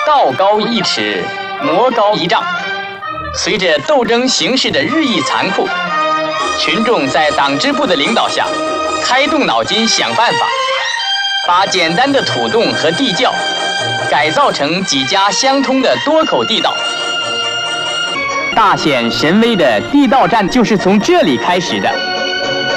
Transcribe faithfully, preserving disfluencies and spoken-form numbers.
道高一尺，魔高一丈。随着斗争形势的日益残酷，群众在党支部的领导下，开动脑筋想办法，把简单的土洞和地窖改造成几家相通的多口地道。大显神威的地道战就是从这里开始的。